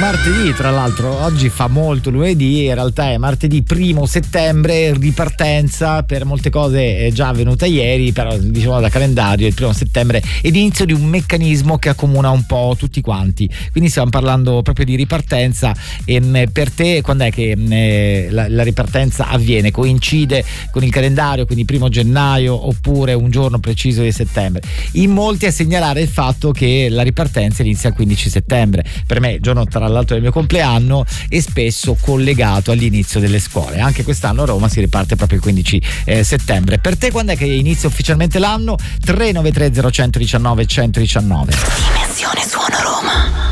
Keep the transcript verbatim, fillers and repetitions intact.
martedì, tra l'altro oggi fa molto lunedì, in realtà è martedì primo settembre, ripartenza per molte cose è già avvenuta ieri, però diciamo da calendario il primo settembre è l'inizio di un meccanismo che accomuna un po' tutti quanti, quindi stiamo parlando proprio di ripartenza. E per te quando è che eh, la, la ripartenza avviene? Coincide con il calendario, quindi primo gennaio, oppure un giorno preciso di settembre? In molti a segnalare il fatto che la ripartenza inizia il quindici settembre, per me giorno tra l'altro del mio compleanno e spesso collegato all'inizio delle scuole. Anche quest'anno a Roma si riparte proprio il quindici eh, settembre. Per te quando è che inizia ufficialmente l'anno? tre nove tre zero uno uno uno uno uno uno. Dimensione Suono Roma.